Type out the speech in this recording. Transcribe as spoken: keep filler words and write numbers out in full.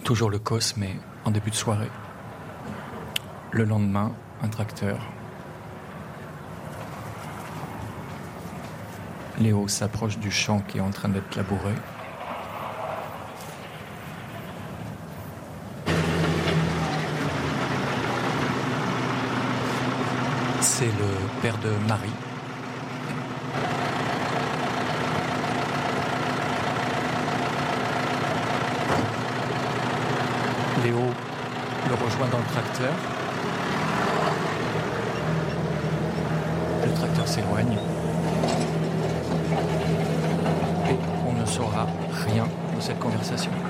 Toujours le cos, mais en début de soirée. Le lendemain, un tracteur. Léo s'approche du champ qui est en train d'être labouré. C'est le père de Marie. Léo le rejoint dans le tracteur. Le tracteur s'éloigne. Et on ne saura rien de cette conversation.